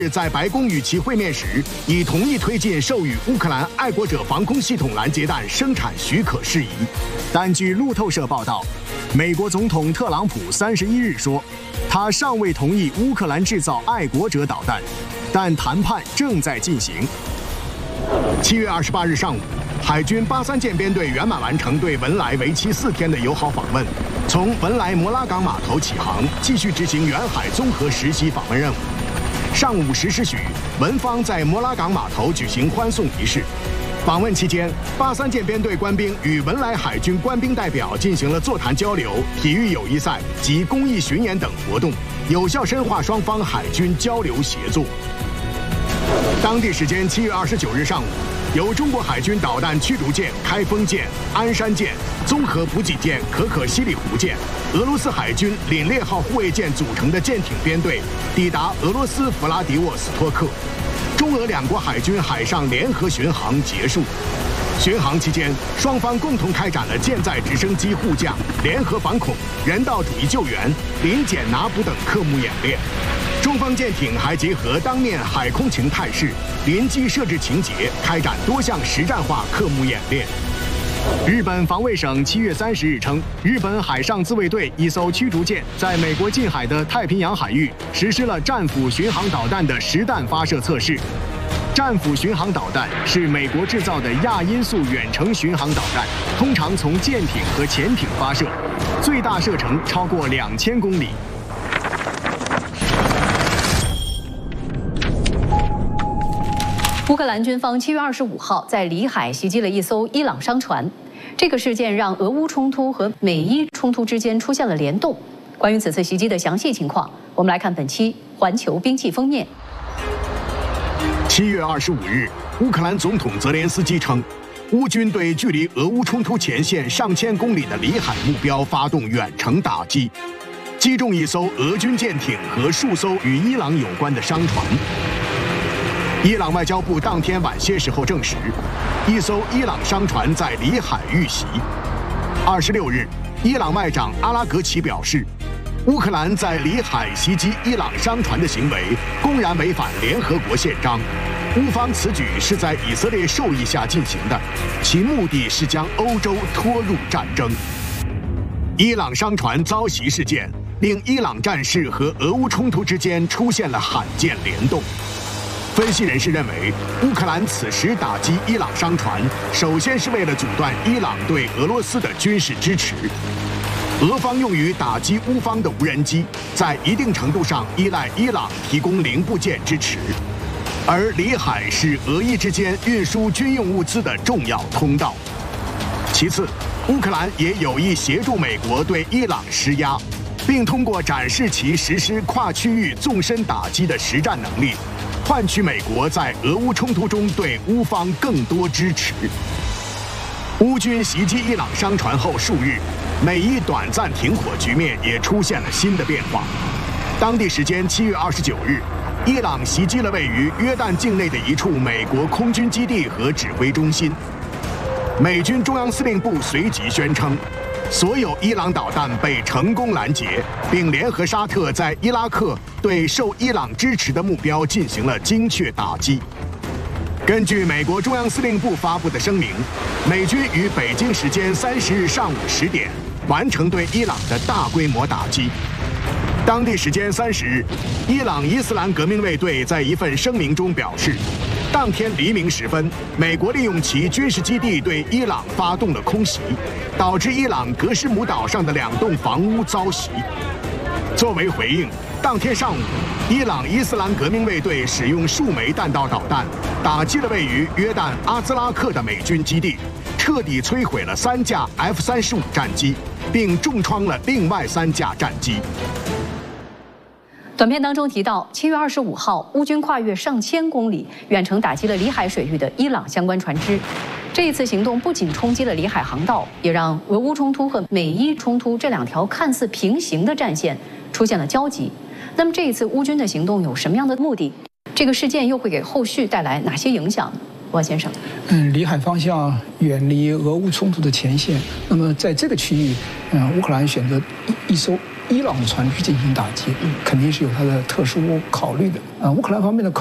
在白宫与其会面时，已同意推进授予乌克兰爱国者防空系统拦截弹生产许可事宜。但据路透社报道，美国总统特朗普31日说，他尚未同意乌克兰制造爱国者导弹，但谈判正在进行。7月28日上午，海军83舰编队圆满完成对文莱为期4天的友好访问，从文莱摩拉港码头起航，继续执行远海综合实习访问任务。上午10时许，文方在摩拉港码头举行欢送仪式。访问期间，83舰编队官兵与文莱海军官兵代表进行了座谈交流、体育友谊赛及公益巡演等活动，有效深化双方海军交流协作。当地时间7月29日上午，由中国海军导弹驱逐舰开封舰、鞍山舰、综合补给舰可可西里湖舰、俄罗斯海军凛冽号护卫舰组成的舰艇编队抵达俄罗斯弗拉迪沃斯托克，中俄两国海军海上联合巡航结束。巡航期间，双方共同开展了舰载直升机护降、联合反恐、人道主义救援、临检拿捕等科目演练。中方舰艇还结合当面海空情态势、临机设置情节，开展多项实战化科目演练。日本防卫省7月30日称，日本海上自卫队一艘驱逐舰在美国近海的太平洋海域实施了战斧巡航导弹的实弹发射测试。战斧巡航导弹是美国制造的亚音速远程巡航导弹，通常从舰艇和潜艇发射，最大射程超过2000公里。 乌克兰军方7月25号在里海袭击了一艘伊朗商船，这个事件让俄乌冲突和美伊冲突之间出现了联动。关于此次袭击的详细情况，我们来看本期《环球兵器》封面。 7月25日，乌克兰总统泽连斯基称，乌军对距离俄乌冲突前线上千公里的里海目标发动远程打击，击中一艘俄军舰艇和数艘与伊朗有关的商船。伊朗外交部当天晚些时候证实，一艘伊朗商船在里海遇袭。26日，伊朗外长阿拉格齐表示，乌克兰在里海袭击伊朗商船的行为公然违反联合国宪章，乌方此举是在以色列授意下进行的，其目的是将欧洲拖入战争。伊朗商船遭袭事件令伊朗战事和俄乌冲突之间出现了罕见联动。分析人士认为，乌克兰此时打击伊朗商船，首先是为了阻断伊朗对俄罗斯的军事支持。俄方用于打击乌方的无人机，在一定程度上依赖伊朗提供零部件支持，而里海是俄伊之间运输军用物资的重要通道。其次，乌克兰也有意协助美国对伊朗施压，并通过展示其实施跨区域纵深打击的实战能力，换取美国在俄乌冲突中对乌方更多支持。乌军袭击伊朗商船后数日，美伊短暂停火局面也出现了新的变化。当地时间7月29日，伊朗袭击了位于约旦境内的一处美国空军基地和指挥中心。美军中央司令部随即宣称，所有伊朗导弹被成功拦截，并联合沙特在伊拉克对受伊朗支持的目标进行了精确打击。根据美国中央司令部发布的声明，美军于北京时间30日上午10点完成对伊朗的大规模打击。当地时间30日，伊朗伊斯兰革命卫队在一份声明中表示，当天黎明时分，美国利用其军事基地对伊朗发动了空袭，导致伊朗格什姆岛上的2栋房屋遭袭。作为回应，当天上午，伊朗伊斯兰革命卫队使用数枚弹道导弹打击了位于约旦阿兹拉克的美军基地，彻底摧毁了3架 F-35战机，并重创了另外3架战机。 短片当中提到，7月25号，乌军跨越上千公里，远程打击了里海水域的伊朗相关船只。这一次行动不仅冲击了里海航道，也让俄乌冲突和美伊冲突这2条看似平行的战线出现了交集。那么这一次乌军的行动有什么样的目的？这个事件又会给后续带来哪些影响？ 王先生。 里海方向远离俄乌冲突的前线，那么在这个区域，乌克兰选择一艘伊朗的船去进行打击，肯定是有它的特殊考虑的。乌克兰方面的